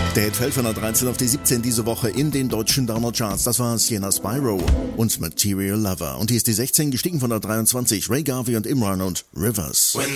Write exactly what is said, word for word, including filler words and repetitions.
Der Hit fällt von der dreizehn auf die siebzehn diese Woche in den deutschen Downer-Charts. Das war Sienna Spyro und Material Lover. Und hier ist die sechzehn gestiegen von der dreiundzwanzig. Ray Garvey und Imran und Rivers. When